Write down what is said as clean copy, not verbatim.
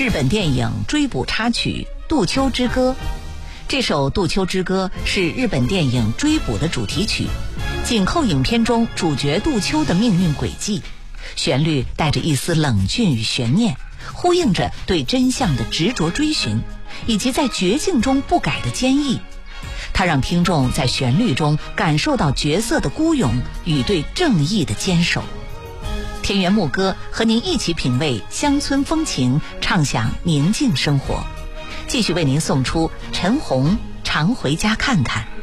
日本电影追捕插曲《杜秋之歌》。这首《杜秋之歌》是日本电影《追捕》的主题曲，紧扣影片中主角杜秋的命运轨迹，旋律带着一丝冷峻与悬念，呼应着对真相的执着追寻，以及在绝境中不改的坚毅。它让听众在旋律中感受到角色的孤勇与对正义的坚守。田园牧歌和您一起品味乡村风情，畅享宁静生活。继续为您送出陈红《常回家看看》。